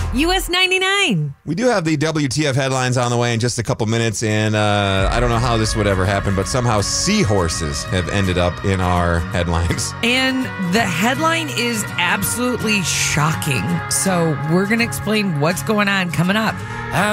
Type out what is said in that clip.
US 99. We do have the WTF headlines on the way in just a couple minutes, and I don't know how this would ever happen, but somehow seahorses have ended up in our headlines. And the headline is absolutely shocking. So we're going to explain what's going on coming up.